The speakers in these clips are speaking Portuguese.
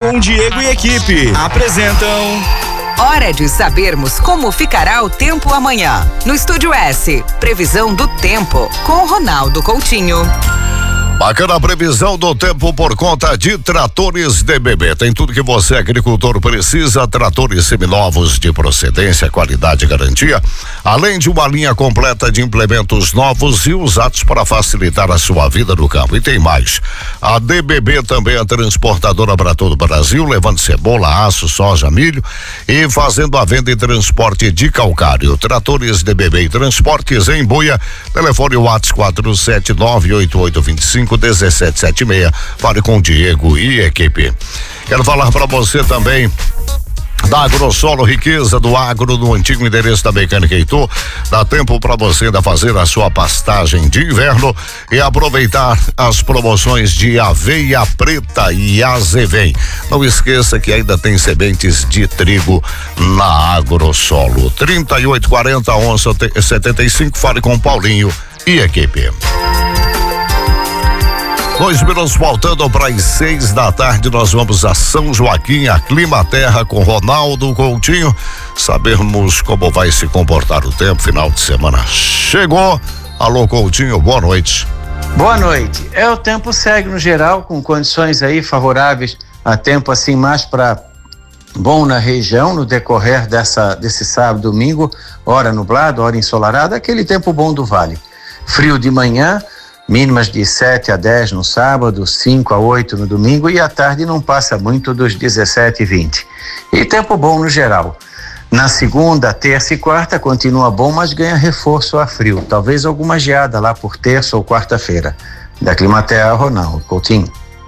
com Diego e equipe. Apresentam... Hora de sabermos como ficará o tempo amanhã. No Estúdio S, previsão do tempo com Ronaldo Coutinho. Bacana a previsão do tempo por conta de Tratores DBB. Tem tudo que você, agricultor, precisa. Tratores seminovos de procedência, qualidade e garantia. Além de uma linha completa de implementos novos e usados para facilitar a sua vida no campo. E tem mais. A DBB também é transportadora para todo o Brasil, levando cebola, aço, soja, milho e fazendo a venda e transporte de calcário. Tratores DBB e transportes em Boia. Telefone WhatsApp 47988251776. Fale com Diego e equipe. Quero falar para você também da Agrosolo, riqueza do agro, no antigo endereço da Mecânica Heitor. Dá tempo para você ainda fazer a sua pastagem de inverno e aproveitar as promoções de aveia preta e azevém. Não esqueça que ainda tem sementes de trigo na Agrosolo. 3840-1175. Fale com Paulinho e equipe. 2 minutos faltando para as 6 da tarde, nós vamos a São Joaquim, a Climaterra, com Ronaldo Coutinho. Sabermos como vai se comportar o tempo. Final de semana chegou. Alô, Coutinho, boa noite. Boa noite. O tempo segue no geral, com condições aí favoráveis a tempo assim mais para bom na região no decorrer desse sábado, domingo, hora nublado, hora ensolarada, aquele tempo bom do vale. Frio de manhã, mínimas de 7 a 10 no sábado, 5 a 8 no domingo, e à tarde não passa muito dos 17 e 20. E tempo bom no geral. Na segunda, terça e quarta continua bom, mas ganha reforço a frio. Talvez alguma geada lá por terça ou quarta-feira. Da Climaterra, Ronaldo Coutinho.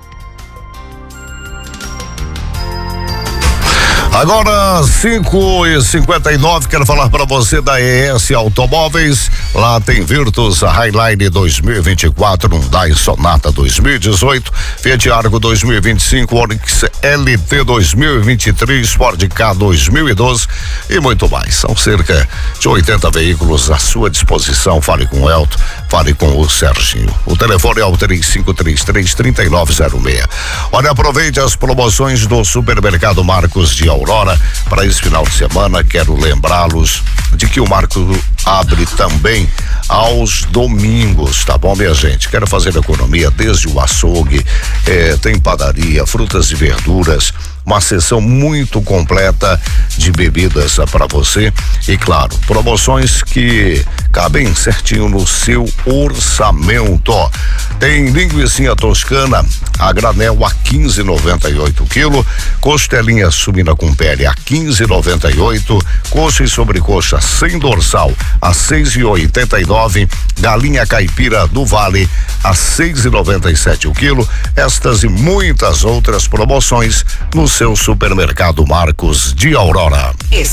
Agora 5h59, quero falar para você da ES Automóveis. Lá tem Virtus Highline 2024, Hyundai Sonata 2018, Fiat Argo 2025, Onix LT 2023, Ford K 2012 e muito mais. São cerca de 80 veículos à sua disposição. Fale com o Elton, fale com o Serginho. O telefone é o 3533-3906. Olha, aproveite as promoções do Supermercado Marcos de Aurora para esse final de semana. Quero lembrá-los de que o Marco abre também aos domingos, tá bom, minha gente? Quero fazer economia desde o açougue, tem padaria, frutas e verduras, uma seção muito completa de bebidas para você e, claro, promoções que cabem certinho no seu orçamento. Tem linguicinha toscana a granel a 15,98 quilo, costelinha suína com pele a 15,98, coxa e sobrecoxa sem dorsal a 6,89, galinha caipira do Vale a 6,97 o quilo. Estas e muitas outras promoções no seu Supermercado Marcos de Aurora.